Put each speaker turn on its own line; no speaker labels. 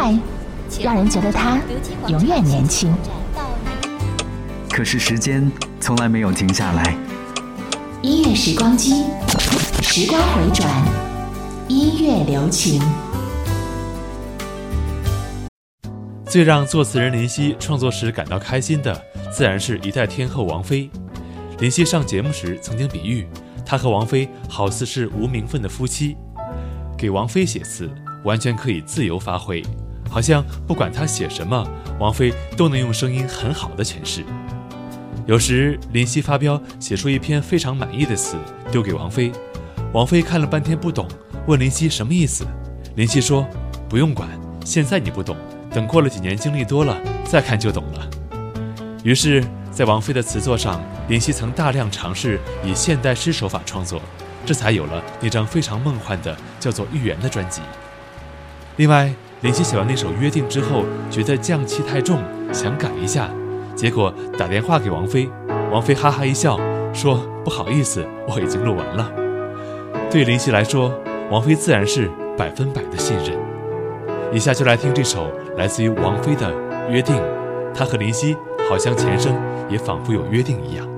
快，让人觉得他永远年轻。
可是时间从来没有停下来。
音乐时光机，时光回转，音乐留情。
最让作词人林夕创作时感到开心的，自然是一代天后王菲。林夕上节目时曾经比喻，她和王菲好似是无名分的夫妻。给王菲写词，完全可以自由发挥，好像不管她写什么，王菲都能用声音很好的诠释。有时林夕发飙，写出一篇非常满意的词，丢给王菲，王菲看了半天不懂，问林夕什么意思。林夕说：“不用管，现在你不懂，等过了几年经历多了，再看就懂了。”于是在王菲的词作上，林夕曾大量尝试以现代诗手法创作，这才有了那张非常梦幻的叫做《预言》的专辑。另外，林夕写完那首《约定》之后，觉得匠气太重，想改一下，结果打电话给王菲，王菲哈哈一笑，说：“不好意思，我已经录完了。”对林夕来说，王菲自然是100%的信任。以下就来听这首来自于王菲的《约定》，她和林夕好像前生也仿佛有约定一样。